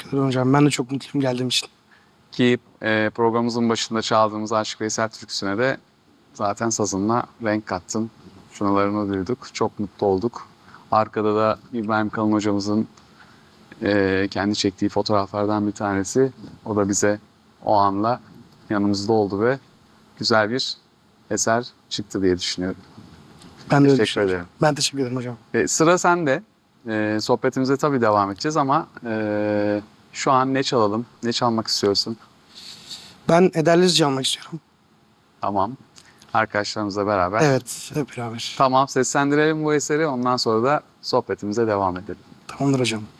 Teşekkür ederim hocam. Ben de çok mutluyum geldiğim için. Ki programımızın başında çaldığımız Aşık Veysel türküsüne de zaten sazınla renk kattın. Şunalarını duyduk. Çok mutlu olduk. Arkada da İbrahim Kalın hocamızın kendi çektiği fotoğraflardan bir tanesi. O da bize o anla yanımızda oldu ve güzel bir eser çıktı diye düşünüyorum. Ben de öyle Teşekkür düşünüyorum. ederim. Ben teşekkür ederim hocam. Sıra sende. Sohbetimize tabii devam edeceğiz ama şu an ne çalalım? Ne çalmak istiyorsun? Ben Eder Lizci almak istiyorum. Tamam. Arkadaşlarımızla beraber. Evet, hep beraber. Tamam, seslendirelim bu eseri. Ondan sonra da sohbetimize devam edelim. Tamamdır hocam.